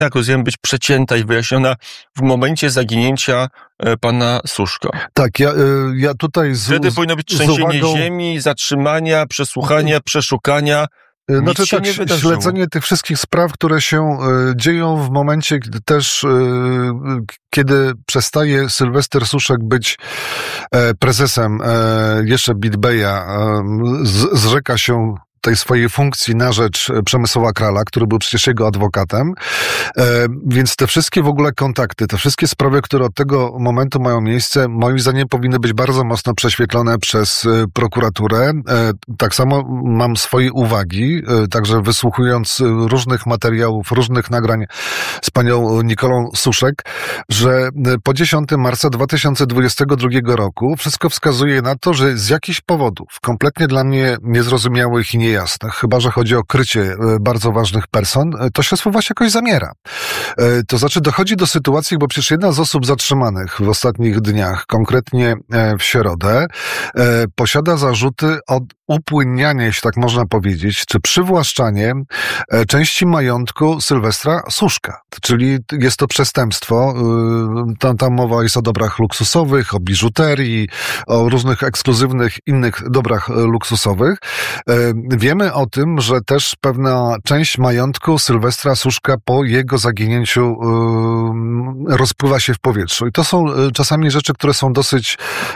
jak rozumiem, być przecięta i wyjaśniona w momencie zaginięcia pana Suszka. Tak, ja tutaj Wtedy powinno być trzęsienie ziemi, zatrzymania, przesłuchania, przeszukania. Znaczy tak, śledzenie tych wszystkich spraw, które się dzieją w momencie też, kiedy przestaje Sylwester Suszek być prezesem jeszcze BitBaya, zrzeka się tej swojej funkcji na rzecz Przemysława Krala, który był przecież jego adwokatem. Więc te wszystkie w ogóle kontakty, te wszystkie sprawy, które od tego momentu mają miejsce, moim zdaniem powinny być bardzo mocno prześwietlone przez prokuraturę. Tak samo mam swoje uwagi, także wysłuchując różnych materiałów, różnych nagrań z panią Nikolą Suszek, że po 10 marca 2022 roku wszystko wskazuje na to, że z jakichś powodów, kompletnie dla mnie niezrozumiałych i niejasnych, chyba że chodzi o krycie bardzo ważnych person, to śledztwo się jakoś zamiera. To znaczy dochodzi do sytuacji, bo przecież jedna z osób zatrzymanych w ostatnich dniach, konkretnie w środę, posiada zarzuty o upłynnianie, jeśli tak można powiedzieć, czy przywłaszczanie części majątku Sylwestra Suszka. Czyli jest to przestępstwo. Tam mowa jest o dobrach luksusowych, o biżuterii, o różnych ekskluzywnych innych dobrach luksusowych. Wiemy o tym, że też pewna część majątku Sylwestra Suszka po jego zaginięciu rozpływa się w powietrzu. I to są czasami rzeczy, które są dosyć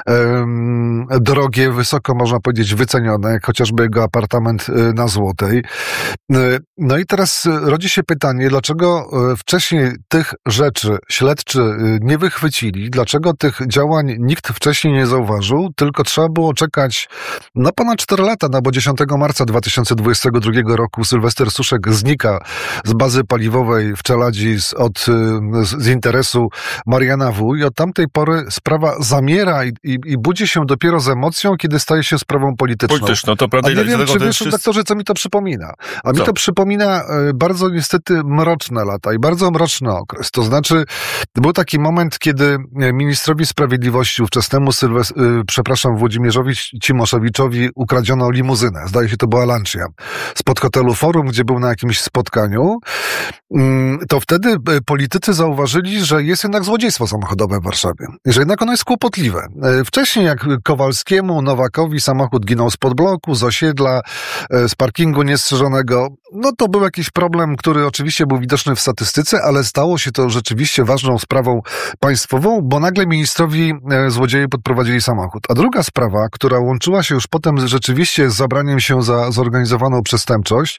drogie, wysoko można powiedzieć wycenione, jak chociażby jego apartament na Złotej. No i teraz rodzi się pytanie, dlaczego wcześniej tych rzeczy śledczy nie wychwycili, dlaczego tych działań nikt wcześniej nie zauważył, tylko trzeba było czekać ponad 4 lata, bo 10 marca 2022 roku Sylwester Suszek znika z bazy paliwowej w Czeladzi z interesu Mariana W. I od tamtej pory sprawa zamiera i budzi się dopiero z emocją, kiedy staje się sprawą polityczną. To prawda. A nie wiem, czy wiesz, redaktorze, co mi to przypomina? A mi to przypomina bardzo niestety mroczne lata i bardzo mroczny okres. To znaczy, był taki moment, kiedy ministrowi sprawiedliwości ówczesnemu Włodzimierzowi Cimoszewiczowi ukradziono limuzynę. Zdaje się, to była Lancia. Spod hotelu Forum, gdzie był na jakimś spotkaniu, to wtedy politycy zauważyli, że jest jednak złodziejstwo samochodowe w Warszawie. I że jednak ono jest kłopotliwe. Wcześniej jak Kowalskiemu, Nowakowi samochód ginął spod bloku, z osiedla, z parkingu niestrzeżonego, to był jakiś problem, który oczywiście był widoczny w statystyce, ale stało się to rzeczywiście ważną sprawą państwową, bo nagle ministrowi złodzieje podprowadzili samochód. A druga sprawa, która łączyła się już potem rzeczywiście z zabraniem się za zorganizowaną przestępczość,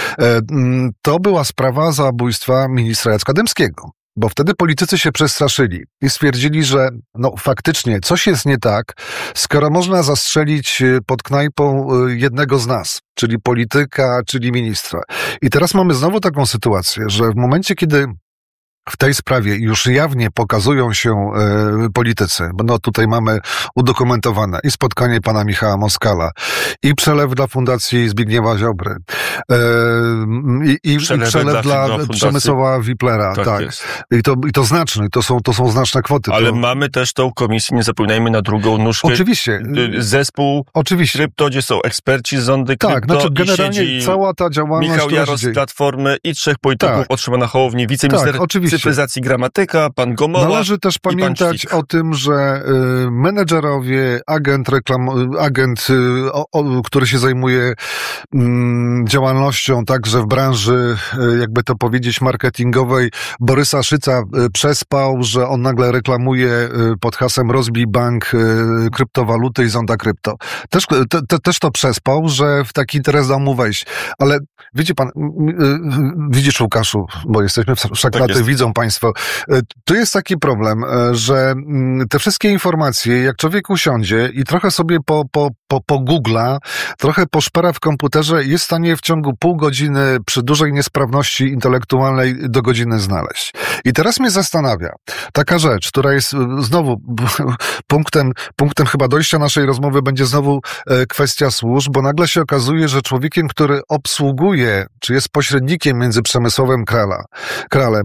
to była sprawa zabójstwa ministra Jacka Dębskiego. Bo wtedy politycy się przestraszyli i stwierdzili, że faktycznie coś jest nie tak, skoro można zastrzelić pod knajpą jednego z nas, czyli polityka, czyli ministra. I teraz mamy znowu taką sytuację, że w momencie, kiedy w tej sprawie już jawnie pokazują się politycy, bo tutaj mamy udokumentowane i spotkanie pana Michała Moskala, i przelew dla Fundacji Zbigniewa Ziobry, i przelew dla Przemysława Wiplera. Tak. I to znaczne, to są znaczne kwoty. Ale mamy też tą komisję, nie zapominajmy, na drugą nóżkę. Oczywiście. Zespół Krypto, gdzie są eksperci z Zondy Krypto. Tak, znaczy generalnie cała ta działalność... Michał Jaros z Platformy i 3 polityków, otrzymał na Hołowni, wiceminister cyfryzacji Gramatyka, pan Gomoła. Należy też pamiętać o tym, że menedżerowie, agent, który się zajmuje działalnością także w branży, jakby to powiedzieć, marketingowej, Borysa Szyca przespał, że on nagle reklamuje pod hasłem rozbij bank kryptowaluty i Zonda Krypto. Też to przespał, że w taki interes dał mu wejść. Ale wiecie pan, widzisz Łukaszu, bo jesteśmy w Szaklaty, tak widzą państwo, tu jest taki problem, że te wszystkie informacje, jak człowiek usiądzie i trochę sobie pogoogla, trochę poszpera w komputerze, jest w stanie w ciągu pół godziny przy dużej niesprawności intelektualnej do godziny znaleźć. I teraz mnie zastanawia taka rzecz, która jest znowu punktem chyba dojścia naszej rozmowy będzie znowu kwestia służb, bo nagle się okazuje, że człowiekiem, który obsługuje, czy jest pośrednikiem między Przemysławem Kralem,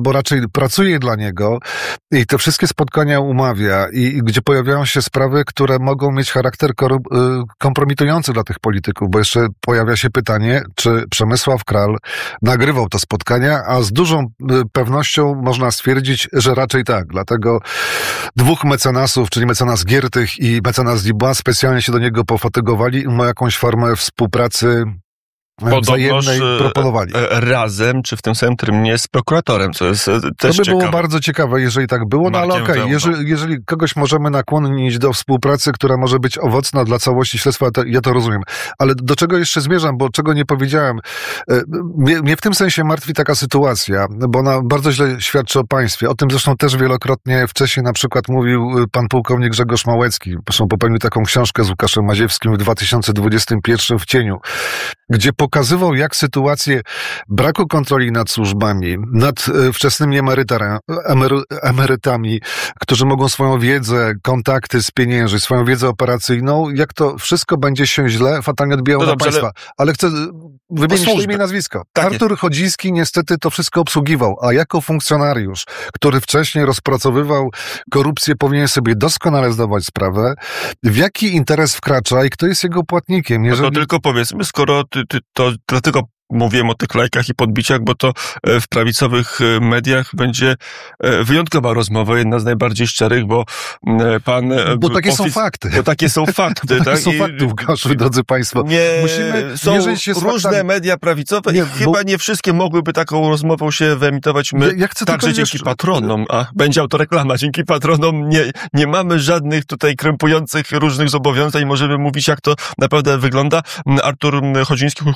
albo raczej pracuje dla niego i te wszystkie spotkania umawia i gdzie pojawiają się sprawy, które mogą mieć charakter kompromitujący dla tych polityków, bo jeszcze pojawia się pytanie, czy Przemysław Kral nagrywał te spotkania, a z dużą pewnością można stwierdzić, że raczej tak. Dlatego dwóch mecenasów, czyli mecenas Giertych i mecenas Dubois specjalnie się do niego pofatygowali i ma jakąś formę współpracy wzajemnej proponowali. Razem, czy w tym samym terminie z prokuratorem, co jest też To by ciekawe. było bardzo ciekawe, jeżeli tak było, no ale okej, jeżeli kogoś możemy nakłonić do współpracy, która może być owocna dla całości śledztwa, to ja to rozumiem. Ale do czego jeszcze zmierzam, bo czego nie powiedziałem, mnie w tym sensie martwi taka sytuacja, bo ona bardzo źle świadczy o państwie. O tym zresztą też wielokrotnie wcześniej na przykład mówił pan pułkownik Grzegorz Małecki. Zresztą popełnił taką książkę z Łukaszem Maziewskim w 2021 w cieniu, gdzie pokazywał, jak sytuację braku kontroli nad służbami, nad wczesnymi emerytami, którzy mogą swoją wiedzę, kontakty spieniężyć, swoją wiedzę operacyjną, jak to wszystko będzie się źle, fatalnie odbijało na państwa. Ale chcę wymienić imię i nazwisko. Tak Artur Chodziński niestety to wszystko obsługiwał, a jako funkcjonariusz, który wcześniej rozpracowywał korupcję, powinien sobie doskonale zdawać sprawę, w jaki interes wkracza i kto jest jego płatnikiem. Jeżeli... No to tylko powiedzmy, skoro to dlatego mówiłem o tych lajkach i podbiciach, bo to w prawicowych mediach będzie wyjątkowa rozmowa, jedna z najbardziej szczerych, bo pan... Bo takie są fakty. Bo takie są fakty, tak? Takie są fakty, Łukaszu, drodzy państwo. Są różne media prawicowe i chyba nie wszystkie mogłyby taką rozmową się wyemitować. My także dzięki patronom, a będzie autoreklama, dzięki patronom nie mamy żadnych tutaj krępujących różnych zobowiązań, możemy mówić, jak to naprawdę wygląda. Artur Chodziński.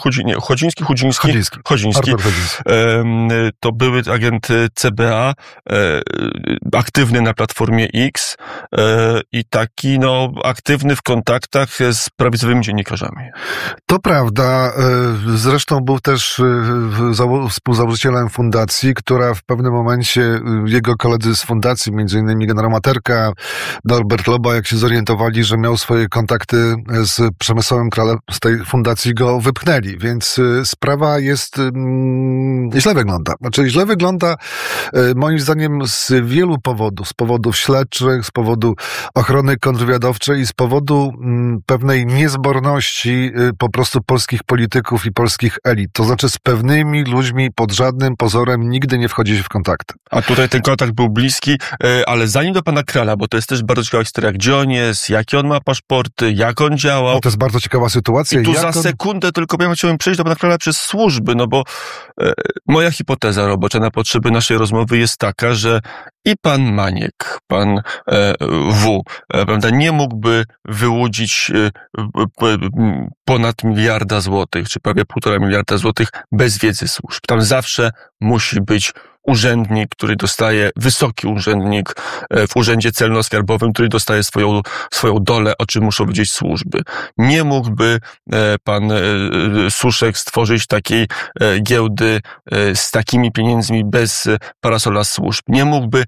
To były agent CBA, aktywny na Platformie X i taki, aktywny w kontaktach z prawicowymi dziennikarzami. To prawda. Zresztą był też współzałożycielem fundacji, która w pewnym momencie, jego koledzy z fundacji, między innymi generał Materka, Norbert Loba, jak się zorientowali, że miał swoje kontakty z Przemysławem Kralem, z tej fundacji go wypchnęli, więc sprawa źle wygląda. Znaczy źle wygląda moim zdaniem z wielu powodów. Z powodów śledczych, z powodu ochrony kontrwywiadowczej i z powodu pewnej niezborności po prostu polskich polityków i polskich elit. To znaczy z pewnymi ludźmi pod żadnym pozorem nigdy nie wchodzić w kontakty. A tutaj ten kontakt był bliski, ale zanim do pana Krala, bo to jest też bardzo ciekawa historia, gdzie on jest, jakie on ma paszporty, jak on działał. No to jest bardzo ciekawa sytuacja. I tu sekundę tylko chciałbym przejść do pana Krala przez służby, bo moja hipoteza robocza na potrzeby naszej rozmowy jest taka, że i pan Maniek, pan W, prawda, nie mógłby wyłudzić ponad 1 miliarda złotych, czy prawie 1,5 miliarda złotych bez wiedzy służb. Tam zawsze musi być urzędnik, który dostaje, wysoki urzędnik w urzędzie celno-skarbowym, który dostaje swoją dolę, o czym muszą wiedzieć służby. Nie mógłby pan Suszek stworzyć takiej giełdy z takimi pieniędzmi bez parasola służb. Nie mógłby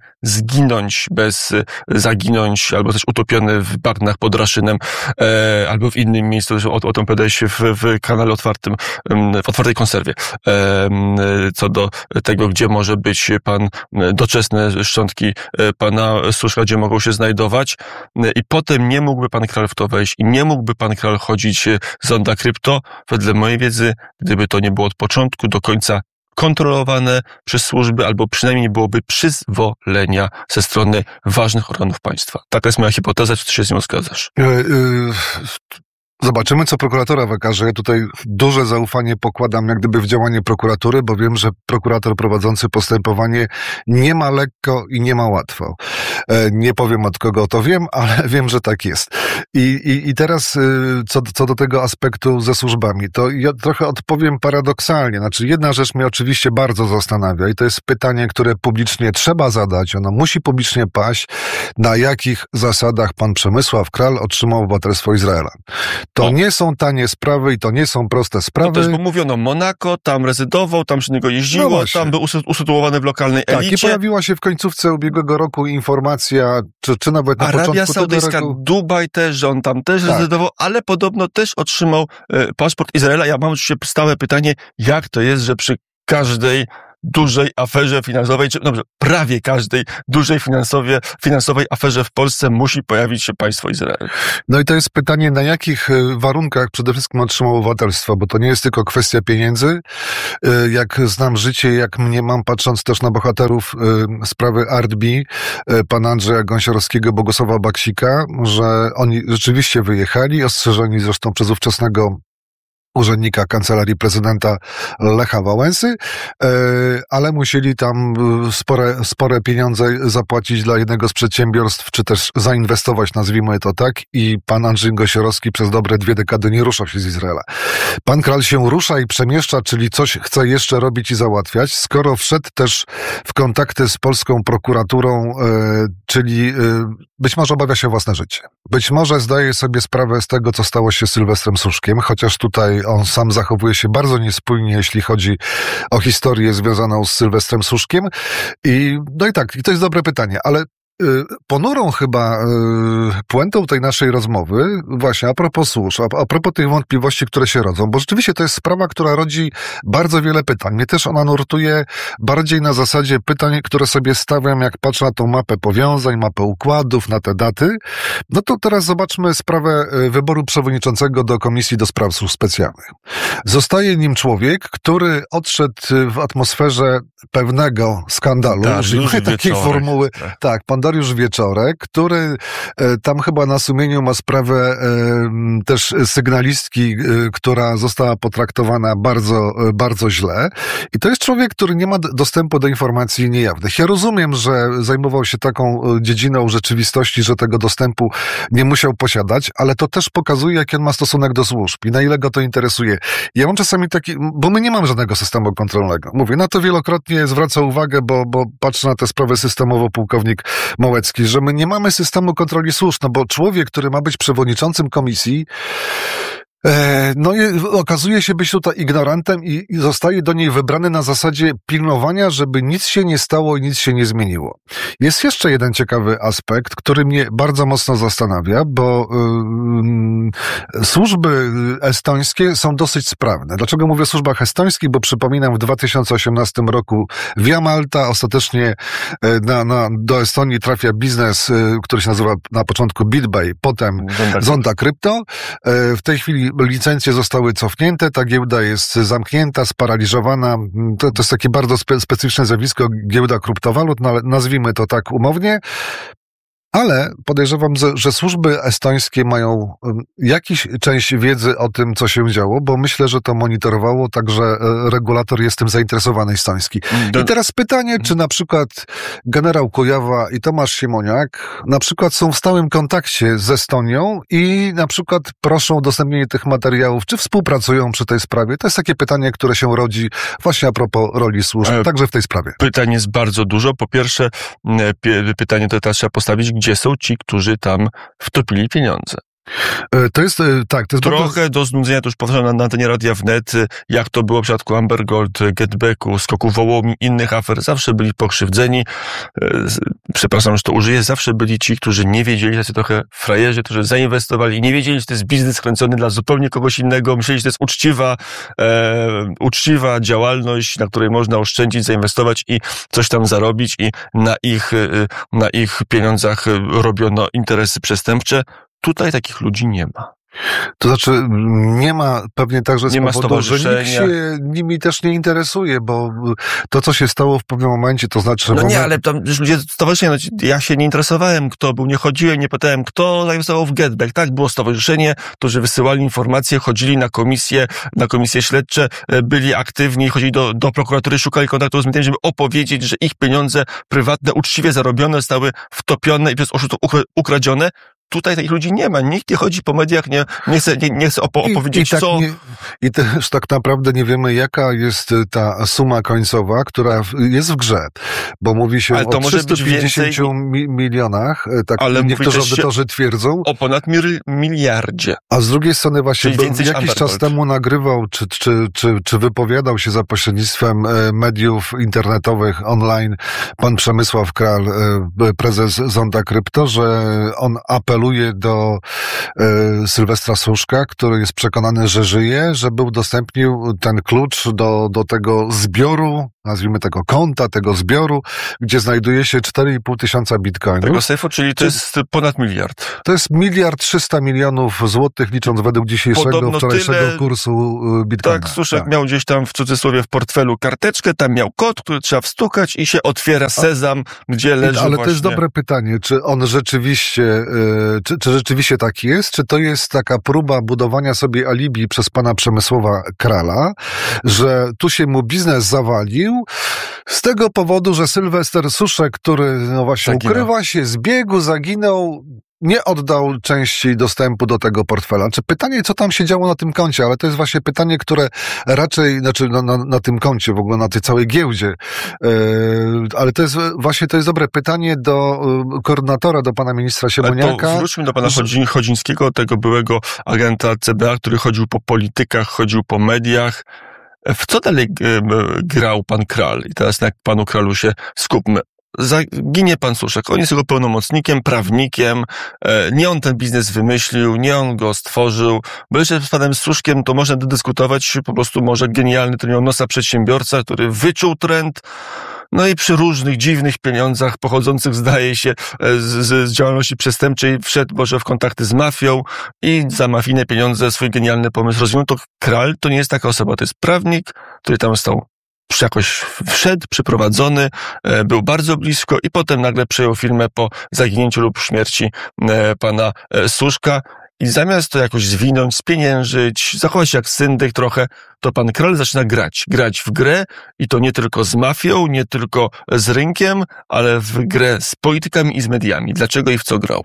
zaginąć, albo też utopiony w bagnach pod Raszynem, albo w innym miejscu, o tym opowiadałeś w kanale otwartym, w otwartej konserwie, co do tego, gdzie może być doczesne szczątki pana Suszka, gdzie mogą się znajdować, i potem nie mógłby pan Kral w to wejść i nie mógłby pan Kral chodzić z Onda Krypto, wedle mojej wiedzy, gdyby to nie było od początku do końca kontrolowane przez służby, albo przynajmniej byłoby przyzwolenia ze strony ważnych organów państwa. Taka jest moja hipoteza, czy ty się z nią zgadzasz? Zobaczymy, co prokuratura wykaże. Ja tutaj duże zaufanie pokładam jak gdyby w działanie prokuratury, bo wiem, że prokurator prowadzący postępowanie nie ma lekko i nie ma łatwo. Nie powiem, od kogo to wiem, ale wiem, że tak jest. I teraz co do tego aspektu ze służbami, to ja trochę odpowiem paradoksalnie. Znaczy, jedna rzecz mnie oczywiście bardzo zastanawia i to jest pytanie, które publicznie trzeba zadać. Ono musi publicznie paść. Na jakich zasadach pan Przemysław Kral otrzymał obywatelstwo Izraela? To nie są tanie sprawy i to nie są proste sprawy. To też, bo mówiono Monako, tam rezydował, tam się niego jeździło, tam był usytuowany w lokalnej elicie. Tak, i pojawiła się w końcówce ubiegłego roku informacja, czy nawet na początku Arabia Saudyjska, tego roku. Dubaj też, że on tam też rezydował, ale podobno też otrzymał paszport Izraela. Ja mam oczywiście stałe pytanie, jak to jest, że przy każdej dużej aferze finansowej, czy dobrze, prawie każdej dużej finansowej aferze w Polsce musi pojawić się państwo Izrael. No i to jest pytanie, na jakich warunkach przede wszystkim otrzymał obywatelstwo, bo to nie jest tylko kwestia pieniędzy. Jak znam życie, jak mniemam, patrząc też na bohaterów sprawy ArtB, pana Andrzeja Gąsiorowskiego, Bogusława Baksika, że oni rzeczywiście wyjechali, ostrzeżeni zresztą przez ówczesnego urzędnika Kancelarii Prezydenta Lecha Wałęsy, ale musieli tam spore pieniądze zapłacić dla jednego z przedsiębiorstw, czy też zainwestować, nazwijmy to tak, i pan Andrzej Gąsiorowski przez dobre 2 dekady nie ruszał się z Izraela. Pan Kral się rusza i przemieszcza, czyli coś chce jeszcze robić i załatwiać, skoro wszedł też w kontakty z polską prokuraturą, czyli być może obawia się o własne życie. Być może zdaje sobie sprawę z tego, co stało się z Sylwestrem Suszkiem, chociaż tutaj on sam zachowuje się bardzo niespójnie, jeśli chodzi o historię związaną z Sylwestrem Suszkiem. I to jest dobre pytanie, ale ponurą chyba puentą tej naszej rozmowy, właśnie a propos służb, a propos tych wątpliwości, które się rodzą, bo rzeczywiście to jest sprawa, która rodzi bardzo wiele pytań. Mnie też ona nurtuje bardziej na zasadzie pytań, które sobie stawiam, jak patrzę na tą mapę powiązań, mapę układów, na te daty. No to teraz zobaczmy sprawę wyboru przewodniczącego do Komisji do Spraw Służb Specjalnych. Zostaje nim człowiek, który odszedł w atmosferze pewnego skandalu, użyjmy takiej formuły. Tak, pan Dariusz Wieczorek, który tam chyba na sumieniu ma sprawę też sygnalistki, która została potraktowana bardzo, bardzo źle. I to jest człowiek, który nie ma dostępu do informacji niejawnych. Ja rozumiem, że zajmował się taką dziedziną rzeczywistości, że tego dostępu nie musiał posiadać, ale to też pokazuje, jaki on ma stosunek do służb i na ile go to interesuje. Ja mam czasami taki, bo my nie mamy żadnego systemu kontrolnego. Mówię, na to wielokrotnie zwraca uwagę, bo patrzę na tę sprawę systemowo pułkownik Małecki, że my nie mamy systemu kontroli służb, no bo człowiek, który ma być przewodniczącym komisji, no i okazuje się być tutaj ignorantem i zostaje do niej wybrany na zasadzie pilnowania, żeby nic się nie stało i nic się nie zmieniło. Jest jeszcze jeden ciekawy aspekt, który mnie bardzo mocno zastanawia, bo służby estońskie są dosyć sprawne. Dlaczego mówię o służbach estońskich? Bo przypominam, w 2018 roku Via Malta ostatecznie do Estonii trafia biznes, który się nazywa na początku BitBay, potem Zonda Crypto. W tej chwili licencje zostały cofnięte, ta giełda jest zamknięta, sparaliżowana. To jest takie bardzo specyficzne zjawisko, giełda kryptowalut, no ale nazwijmy to tak umownie. Ale podejrzewam, że służby estońskie mają jakiś część wiedzy o tym, co się działo, bo myślę, że to monitorowało, także regulator jest tym zainteresowany estoński. I teraz pytanie, czy na przykład generał Kujawa i Tomasz Siemoniak na przykład są w stałym kontakcie z Estonią i na przykład proszą o udostępnienie tych materiałów, czy współpracują przy tej sprawie? To jest takie pytanie, które się rodzi właśnie a propos roli służb, także w tej sprawie. Pytań jest bardzo dużo. Po pierwsze, pytanie to teraz trzeba postawić, gdzie są ci, którzy tam wtopili pieniądze. To jest trochę do znudzenia, to już powtarzam na antenie Radia Wnet, jak to było w przypadku Amber Gold, Getbacku, Skoku Wołomin, innych afer, zawsze byli pokrzywdzeni, przepraszam, że to użyję, zawsze byli ci, którzy nie wiedzieli, tacy trochę frajerzy, którzy zainwestowali i nie wiedzieli, że to jest biznes skręcony dla zupełnie kogoś innego, myśleli, że to jest uczciwa działalność, na której można oszczędzić, zainwestować i coś tam zarobić i na ich pieniądzach robiono interesy przestępcze. Tutaj takich ludzi nie ma. To znaczy nie ma pewnie także z powodu, że nikt się nimi też nie interesuje, bo to, co się stało w pewnym momencie, to znaczy... No nie, ale tam ludzie stowarzyszenia, ja się nie interesowałem, kto był, nie chodziłem, nie pytałem, kto zainwestował w Getback. Tak, było stowarzyszenie, to, że wysyłali informacje, chodzili na komisje śledcze, byli aktywni, chodzili do prokuratury, szukali kontaktów z mediami, żeby opowiedzieć, że ich pieniądze prywatne, uczciwie zarobione, zostały wtopione i przez oszustów ukradzione. Tutaj takich ludzi nie ma. Nikt nie chodzi po mediach, nie chce opowiedzieć, co... I też tak naprawdę nie wiemy, jaka jest ta suma końcowa, która jest w grze. Bo mówi się o 350 milionach, tak ale niektórzy audytorzy twierdzą. O ponad miliardzie. A z drugiej strony właśnie jakiś czas temu nagrywał, czy wypowiadał się za pośrednictwem mediów internetowych, online, pan Przemysław Kral, prezes Zonda Crypto, że on apeluje apeluje do Sylwestra Suszka, który jest przekonany, że żyje, żeby udostępnił ten klucz do tego zbioru, nazwijmy tego konta, tego zbioru, gdzie znajduje się 4,5 tysiąca bitcoinów. Tego sejfu, czyli to jest ponad miliard. To jest 1,3 miliarda złotych, licząc według dzisiejszego, wczorajszego kursu bitcoina. Tak, Suszek miał gdzieś tam w cudzysłowie w portfelu karteczkę, tam miał kod, który trzeba wstukać i się otwiera sezam, gdzie leży Ale właśnie... to jest dobre pytanie, czy on rzeczywiście, czy rzeczywiście tak jest, czy to jest taka próba budowania sobie alibi przez pana Przemysława Krala, że tu się mu biznes zawalił, z tego powodu, że Sylwester Suszek, który no właśnie ukrywa się, zbiegł, zaginął, nie oddał części dostępu do tego portfela. Czy pytanie, co tam się działo na tym koncie, ale to jest właśnie pytanie, które raczej, znaczy na tym koncie, w ogóle na tej całej giełdzie, ale to jest właśnie, to jest dobre pytanie do koordynatora, do pana ministra Siemoniaka. Ale to wróćmy do pana Chodzińskiego, tego byłego agenta CBA, który chodził po politykach, chodził po mediach. W co dalej grał pan Kral? I teraz jak panu Kralu się skupmy. Ginie pan Suszek. On jest jego pełnomocnikiem, prawnikiem. Nie on ten biznes wymyślił, nie on go stworzył. Bo jeszcze z panem Suszkiem to można dyskutować, po prostu może genialny trenonosa przedsiębiorca, który wyczuł trend. No i przy różnych dziwnych pieniądzach pochodzących, zdaje się, z działalności przestępczej wszedł może w kontakty z mafią i za mafijne pieniądze swój genialny pomysł rozwinął. To Kral to nie jest taka osoba, to jest prawnik, który tam stał, jakoś wszedł, przyprowadzony, był bardzo blisko i potem nagle przejął firmę po zaginięciu lub śmierci pana Suszka. I zamiast to jakoś zwinąć, spieniężyć, zachować się jak syndyk trochę, to pan Kral zaczyna grać w grę i to nie tylko z mafią, nie tylko z rynkiem, ale w grę z politykami i z mediami. Dlaczego i w co grał?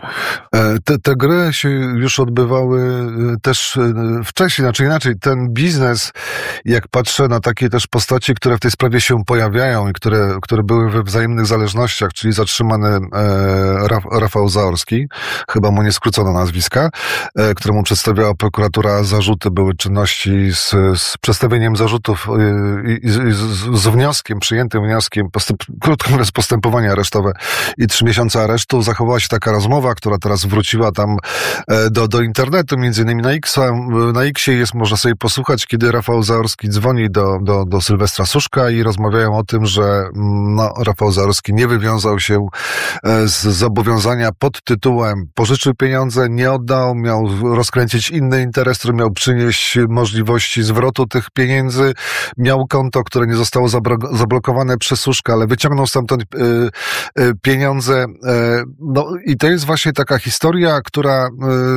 Te gry się już odbywały też wcześniej, znaczy inaczej. Ten biznes, jak patrzę na takie też postaci, które w tej sprawie się pojawiają i które były we wzajemnych zależnościach, czyli zatrzymany Rafał Zaorski, chyba mu nie skrócono nazwiska, któremu przedstawiała prokuratura zarzuty, były czynności z przedstawieniem zarzutów i z wnioskiem, przyjętym wnioskiem, krótko mówiąc postępowanie aresztowe i 3 miesiące aresztu. Zachowała się taka rozmowa, która teraz wróciła tam do internetu, między innymi na Xie jest, można sobie posłuchać, kiedy Rafał Zaorski dzwoni do Sylwestra Suszka i rozmawiają o tym, że Rafał Zaorski nie wywiązał się z zobowiązania pod tytułem pożyczył pieniądze, nie oddał, miał rozkręcić inny interes, który miał przynieść możliwości zwrotu tych pieniędzy, miał konto, które nie zostało zablokowane przez Suszka, ale wyciągnął stamtąd pieniądze. No i to jest właśnie taka historia, która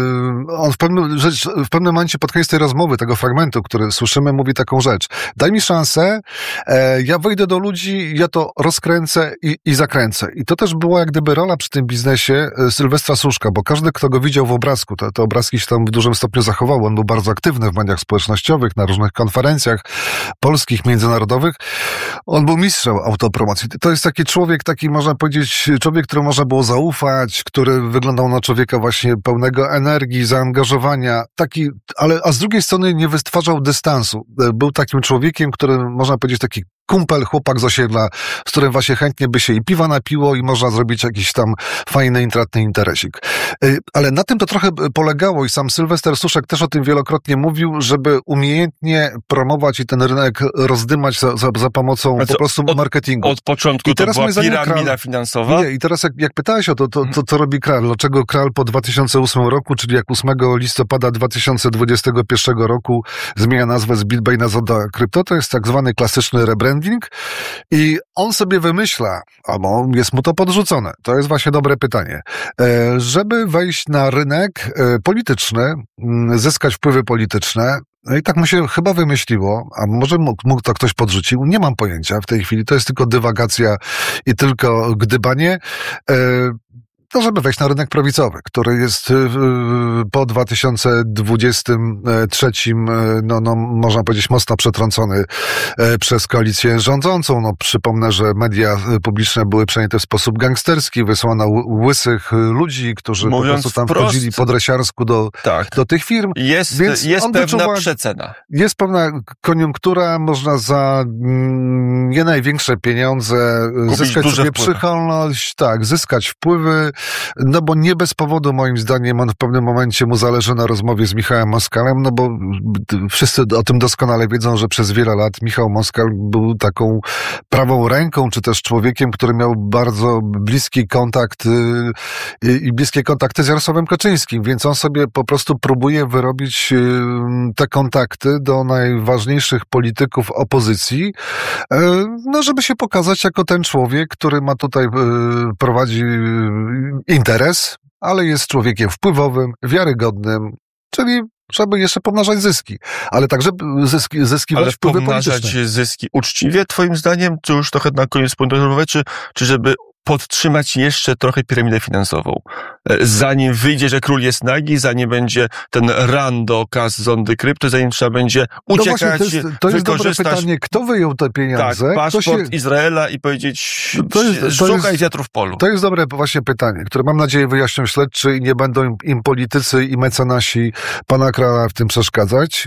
on w pewnym momencie pod koniec tej rozmowy, tego fragmentu, który słyszymy, mówi taką rzecz. Daj mi szansę, ja wejdę do ludzi, ja to rozkręcę i zakręcę. I to też była jak gdyby rola przy tym biznesie Sylwestra Suszka, bo każdy, kto go widział w obrazku, te obrazki się tam w dużym stopniu zachowały. On był bardzo aktywny w mediach społecznościowych, na różnych konferencjach polskich, międzynarodowych. On był mistrzem autopromocji. To jest taki człowiek, można powiedzieć, człowiek, któremu można było zaufać, który wyglądał na człowieka właśnie pełnego energii, zaangażowania, a z drugiej strony nie wytwarzał dystansu. Był takim człowiekiem, który, można powiedzieć, taki kumpel, chłopak z osiedla, z którym właśnie chętnie by się i piwa napiło i można zrobić jakiś tam fajny, intratny interesik. Ale na tym to trochę polegało i sam Sylwester Suszek też o tym wielokrotnie mówił, żeby umiejętnie promować i ten rynek rozdymać za pomocą po prostu marketingu. Od początku to była piramida finansowa? Nie, i teraz jak pytałeś o to, co robi Kral, dlaczego Kral po 2008 roku, czyli jak 8 listopada 2021 roku zmienia nazwę z BitBay na Zoda Krypto, to jest tak zwany klasyczny rebranding i on sobie wymyśla, albo jest mu to podrzucone, to jest właśnie dobre pytanie, żeby wejść na rynek polityczny, zyskać wpływy polityczne. No i tak mu się chyba wymyśliło, a może mógł to ktoś podrzucił, nie mam pojęcia w tej chwili, to jest tylko dywagacja i tylko gdybanie. To żeby wejść na rynek prawicowy, który jest po 2023, można powiedzieć, mocno przetrącony przez koalicję rządzącą. Przypomnę, że media publiczne były przejęte w sposób gangsterski, wysłano łysych ludzi, którzy po prostu tam wchodzili po dresiarsku do tych firm. Jest pewna przecena. Jest pewna koniunktura, można za nie największe pieniądze zyskać sobie przychylność, zyskać wpływy, no bo nie bez powodu moim zdaniem on w pewnym momencie mu zależy na rozmowie z Michałem Moskalem, no bo wszyscy o tym doskonale wiedzą, że przez wiele lat Michał Moskal był taką prawą ręką, czy też człowiekiem, który miał bardzo bliski kontakt i bliskie kontakty z Jarosławem Kaczyńskim, więc on sobie po prostu próbuje wyrobić te kontakty do najważniejszych polityków opozycji, no żeby się pokazać jako ten człowiek, który ma tutaj, prowadzi interes, ale jest człowiekiem wpływowym, wiarygodnym, czyli żeby jeszcze pomnażać zyski, ale także zyskiwać wpływy polityczne. Ale pomnażać zyski uczciwie, twoim zdaniem, czy już trochę na koniec punktu, czy żeby podtrzymać jeszcze trochę piramidę finansową. Zanim wyjdzie, że król jest nagi, zanim będzie ten run do kas zondy krypto, zanim trzeba będzie uciekać, no właśnie, to jest dobre pytanie, kto wyjął te pieniądze? Tak, paszport Izraela i powiedzieć, szukaj wiatru w polu. To jest dobre właśnie pytanie, które mam nadzieję wyjaśnią śledczy i nie będą im politycy i mecenasi pana Krala w tym przeszkadzać.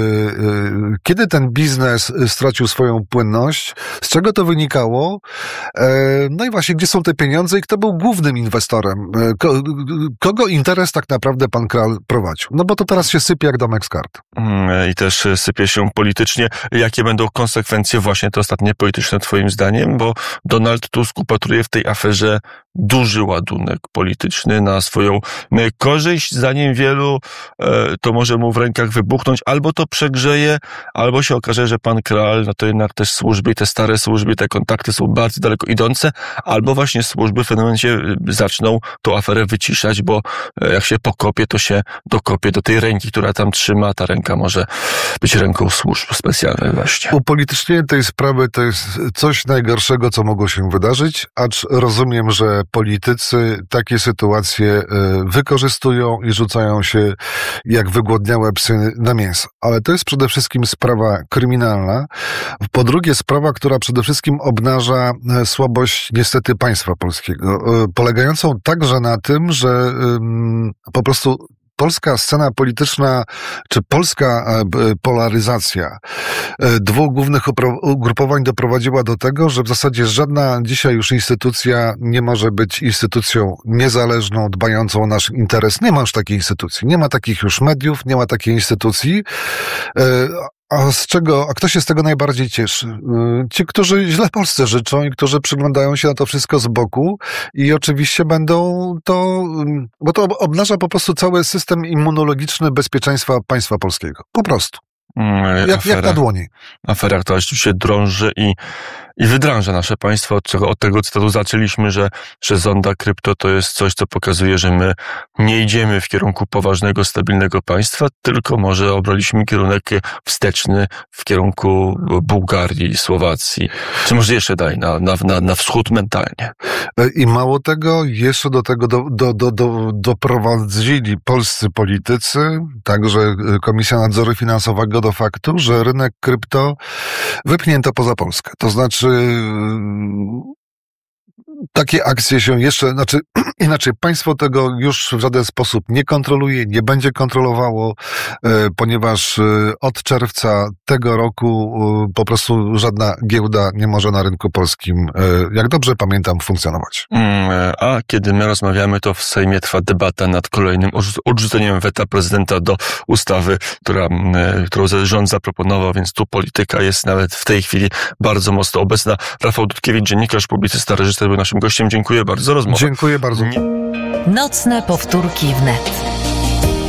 Kiedy ten biznes stracił swoją płynność? Z czego to wynikało? No i właśnie, gdzie są te pieniądze i kto był głównym inwestorem? Kogo interes tak naprawdę pan Kral prowadził? No bo to teraz się sypie jak domek z kart. I też sypie się politycznie. Jakie będą konsekwencje właśnie te ostatnie polityczne twoim zdaniem? Bo Donald Tusk upatruje w tej aferze duży ładunek polityczny na swoją korzyść. Zdaniem wielu to może mu w rękach wybuchnąć. Albo to przegrzeje, albo się okaże, że pan Kral, no to jednak też służby, te stare służby, te kontakty są bardzo daleko idące, albo właśnie służby w pewnym momencie zaczną tą aferę wyciszać, bo jak się pokopie, to się dokopie do tej ręki, która tam trzyma. Ta ręka może być ręką służb specjalnych właśnie. Upolitycznienie tej sprawy to jest coś najgorszego, co mogło się wydarzyć, acz rozumiem, że politycy takie sytuacje wykorzystują i rzucają się jak wygłodniałe psy na mięso. Ale to jest przede wszystkim sprawa kryminalna. Po drugie, sprawa, która przede wszystkim obnaża słabość niestety państwa polskiego, polegającą także na tym, że po prostu polska scena polityczna, czy polska polaryzacja dwóch głównych ugrupowań doprowadziła do tego, że w zasadzie żadna dzisiaj już instytucja nie może być instytucją niezależną, dbającą o nasz interes. Nie ma już takiej instytucji. Nie ma takich już mediów, nie ma takiej instytucji. A kto się z tego najbardziej cieszy? Ci, którzy źle Polsce życzą i którzy przyglądają się na to wszystko z boku i oczywiście będą bo to obnaża po prostu cały system immunologiczny bezpieczeństwa państwa polskiego. Po prostu. Jak na dłoni. Afera, która rzeczywiście drąży i wydrąża nasze państwo. Od tego cytatu zaczęliśmy, że zonda krypto to jest coś, co pokazuje, że my nie idziemy w kierunku poważnego, stabilnego państwa, tylko może obraliśmy kierunek wsteczny w kierunku Bułgarii, Słowacji, czy może jeszcze dalej, na wschód mentalnie. I mało tego, jeszcze do tego doprowadzili polscy politycy, także Komisja Nadzoru Finansowego do faktu, że rynek krypto wypchnięto poza Polskę. To znaczy takie akcje się inaczej państwo tego już w żaden sposób nie kontroluje, nie będzie kontrolowało, ponieważ od czerwca tego roku po prostu żadna giełda nie może na rynku polskim, jak dobrze pamiętam, funkcjonować. A kiedy my rozmawiamy, to w Sejmie trwa debata nad kolejnym odrzuceniem weta prezydenta do ustawy, którą rząd zaproponował, więc tu polityka jest nawet w tej chwili bardzo mocno obecna. Rafał Dudkiewicz, dziennikarz, publicysta, reżyser, był naszym gościem. Dziękuję bardzo za rozmowę. Dziękuję bardzo. Nocne powtórki wnet.